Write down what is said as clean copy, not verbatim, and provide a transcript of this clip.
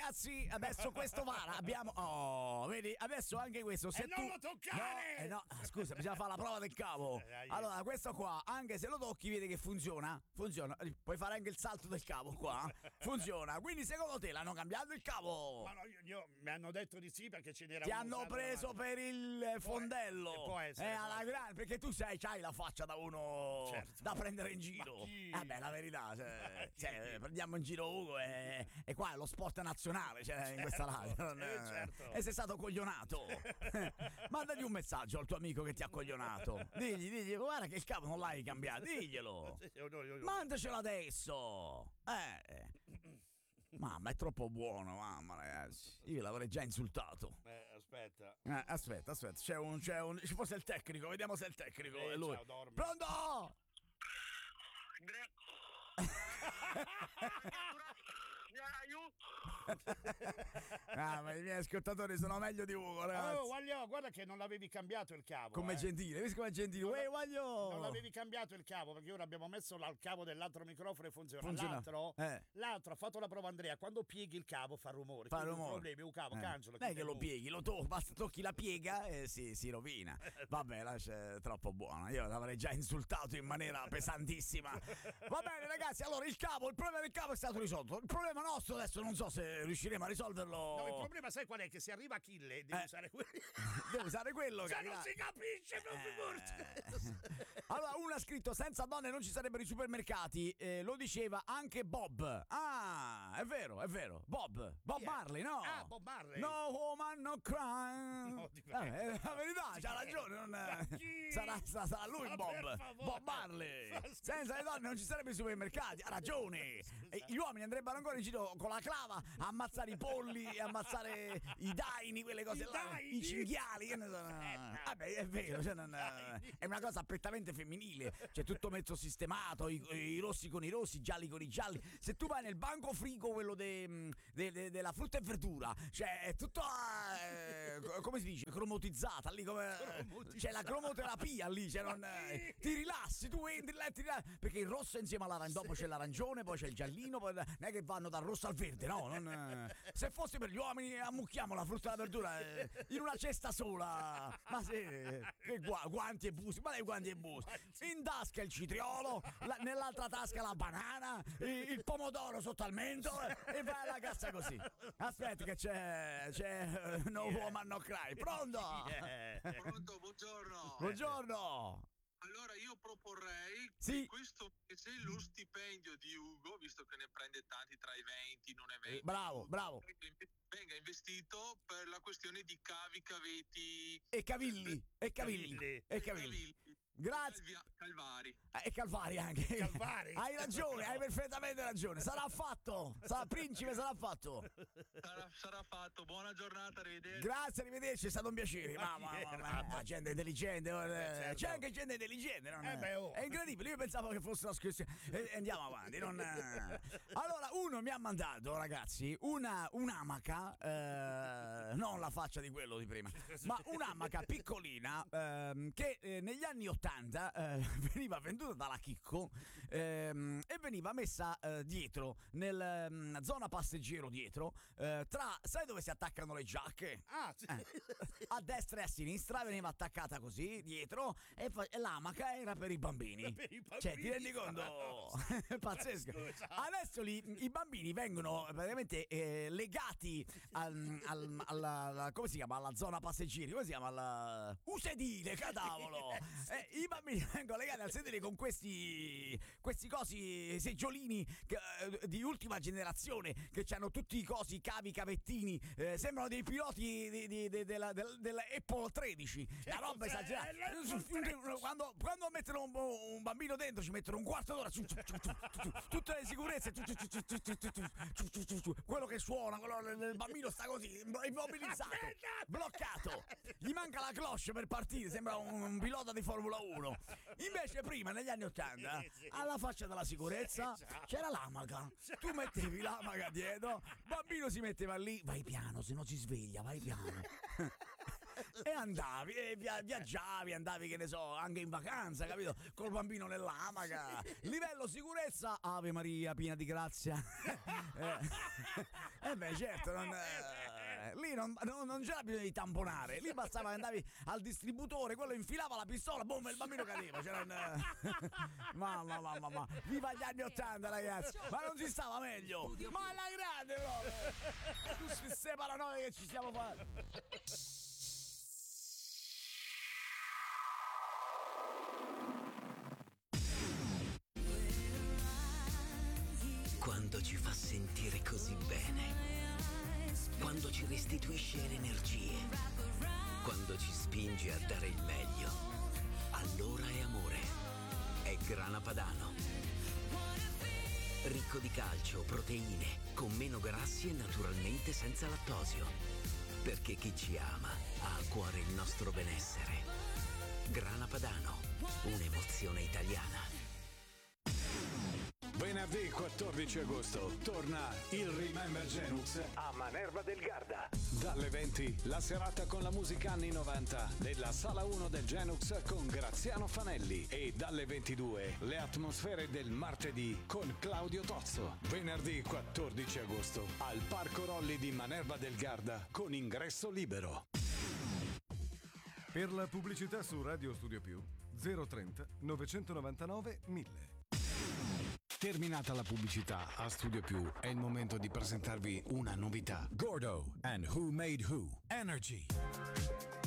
ragazzi, adesso questo va. Abbiamo. Vedi, adesso anche questo. Se non lo toccare! No, scusa, bisogna fare la prova del cavo. Allora, questo qua, anche se lo tocchi, vedi che funziona. Funziona. Puoi fare anche il salto del cavo qua. Funziona. Quindi, secondo te l'hanno cambiato il cavo? Ma no, mi hanno detto di sì perché ce n'era Ti uno hanno preso per il fondello. Può essere. Alla grande, perché tu c'hai la faccia da uno da prendere in giro. La verità, prendiamo in giro Ugo e qua è lo sport nazionale, in questa radio. E sei stato coglionato. Mandagli un messaggio al tuo amico che ti ha coglionato. Digli, guarda che il cavo non l'hai cambiato, diglielo. Mandacelo adesso. Mamma, è troppo buono, mamma, ragazzi. Io l'avrei già insultato. Aspetta. Aspetta. Ci fosse il tecnico, vediamo se è il tecnico. È lui. Ciao, Pronto? Ma i miei ascoltatori sono meglio di Ugo, ragazzi. Guarda che non l'avevi cambiato il cavo. Come gentile, vedi come gentile. Non l'avevi cambiato il cavo, perché ora abbiamo messo il cavo dell'altro microfono e funziona. L'altro ha fatto la prova, Andrea. Quando pieghi il cavo fa rumore. Problemi, un cavo, cancelo. Non è che lo pieghi, basta tocchi la piega e si rovina. Vabbè, è troppo buono. Io l'avrei già insultato in maniera pesantissima. Va bene, ragazzi, allora il problema del cavo è stato risolto. Il problema nostro adesso non so se riusciremo a risolverlo. No, il problema sai qual è? Che se arriva Achille devi usare quello. Devo usare quello. Se non si capisce, non figurati. Allora, uno ha scritto: senza donne non ci sarebbero i supermercati. Lo diceva anche Bob. Ah, è vero. Bob Marley, no? Ah, Bob Marley. No woman, no crime. La verità, c'ha ragione. Sarà lui Bob Marley. Senza le donne non ci sarebbero i supermercati. Ha ragione. Gli uomini andrebbero ancora in giro con la clava a ammazzare i polli, a ammazzare i daini, quelle cose là, i cinghiali. Vabbè, è vero, è una cosa prettamente femminile. C'è tutto mezzo sistemato, i rossi con i rossi, i gialli con i gialli. Se tu vai nel banco frigo, quello della frutta e verdura, è tutto come si dice, cromatizzata lì, c'è la cromoterapia lì, ti rilassi, tu entri là e ti rilassi, perché il rosso insieme all'arancione, dopo c'è l'arancione, poi c'è il giallino, poi non è che vanno dal rosso al verde, no, se fosse per gli uomini ammucchiamo la frutta e la verdura in una cesta sola. Ma che guanti e busti, ma dai guanti e busti, in tasca il citriolo, nell'altra tasca la banana, il pomodoro sotto al mento e vai alla cassa così. Aspetta che c'è no woman no cry. Pronto, buongiorno. Allora io proporrei che questo mese lo stipendio di Ugo, visto che ne prende tanti tra i 20 non è 20, bravo, venga investito per la questione di cavi, cavetti e cavilli. Grazie. Calvari. E Calvari anche. Calvari. Hai ragione, hai perfettamente ragione. Sarà fatto. Principe, sarà fatto. Sarà fatto. Buona giornata, arrivederci. Grazie, arrivederci, è stato un piacere. Mamma, gente intelligente. C'è anche gente intelligente. È incredibile. Io pensavo che fosse una scherzo. Andiamo avanti. Allora, uno mi ha mandato, ragazzi, un'amaca. Non la faccia di quello di prima, ma un'amaca piccolina che negli anni 80 veniva venduta dalla Chicco e veniva messa dietro nella zona passeggero dietro, sai dove si attaccano le giacche? A destra e a sinistra veniva attaccata così dietro e l'amaca era per i bambini. Cioè, ti rendi conto? Pazzesco. Adesso i bambini vengono praticamente legati alla come si chiama? Alla zona passeggeri, come si chiama? Alla sedile, cadavolo. I bambini vengono legati al sedile con questi cosi, seggiolini di ultima generazione, che hanno tutti i cosi, cavi, cavettini, sembrano dei piloti della Apple 13. La roba esagerata. Quando mettono un bambino dentro ci mettono un quarto d'ora, tutte le sicurezze, quello che suona, il bambino sta così immobilizzato, bloccato, gli manca la cloche per partire, sembra un pilota di Formula 1. Invece prima, negli anni 80, alla faccia della sicurezza c'era l'amaca. Tu mettevi l'amaca dietro, il bambino si metteva lì, vai piano, se no si sveglia, vai piano. E andavi, e viaggiavi, andavi, che ne so, anche in vacanza, capito? Col bambino nell'amaca. Livello sicurezza, Ave Maria, piena di grazia. Beh, certo, lì non c'era bisogno di tamponare, lì bastava che andavi al distributore, quello infilava la pistola, boom, e il bambino cadeva. Mamma, viva gli anni '80, ragazzi, ma non si stava meglio, ma alla grande proprio. Queste paranoie che ci stiamo facendo. Quando ci fa sentire così bene, quando ci restituisce le energie, quando ci spinge a dare il meglio, allora è amore, è Grana Padano. Ricco di calcio, proteine, con meno grassi e naturalmente senza lattosio. Perché chi ci ama ha a cuore il nostro benessere. Grana Padano, un'emozione italiana. Venerdì 14 agosto torna il Remember Genux a Manerva del Garda. Dalle 20 la serata con la musica anni 90 della Sala 1 del Genux con Graziano Fanelli e dalle 22 le atmosfere del martedì con Claudio Tozzo. Venerdì 14 agosto al Parco Rolli di Manerva del Garda con ingresso libero. Per la pubblicità su Radio Studio Più 030 999 1000. Terminata la pubblicità a Studio Più, è il momento di presentarvi una novità. Gordo and Who Made Who. Energy.